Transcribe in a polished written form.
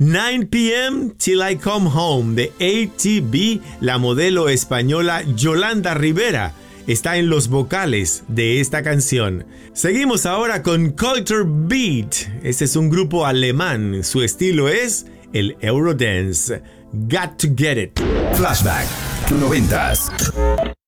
9 p.m. Till I Come Home de ATB, la modelo española Yolanda Rivera, está en los vocales de esta canción. Seguimos ahora con Culture Beat. Este es un grupo alemán. Su estilo es el Eurodance. Got to Get It. Flashback 90s.